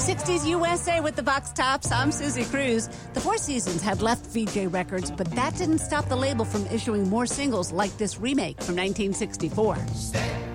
60s USA with the Vox Tops. I'm Susie Cruz. The Four Seasons had left VJ Records, but that didn't stop the label from issuing more singles like this remake from 1964.